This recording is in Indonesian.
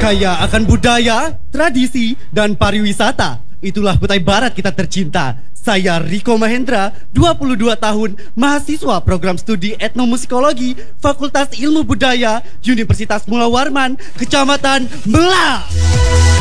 Kaya akan budaya, tradisi, dan pariwisata. Itulah Kutai Barat kita tercinta. Saya Riko Mahendra, 22 tahun, mahasiswa program studi etnomusikologi, Fakultas Ilmu Budaya, Universitas Mula Warman, Kecamatan Melang.